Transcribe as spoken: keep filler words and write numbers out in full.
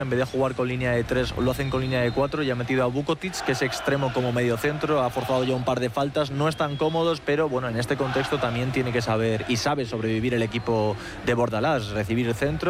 En vez de jugar con línea de tres, lo hacen con línea de cuatro y ha metido a Vukotic, que es extremo como medio centro, ha forzado ya un par de faltas, no están cómodos, pero bueno, en este contexto también tiene que saber y sabe sobrevivir el equipo de Bordalás, recibir el centro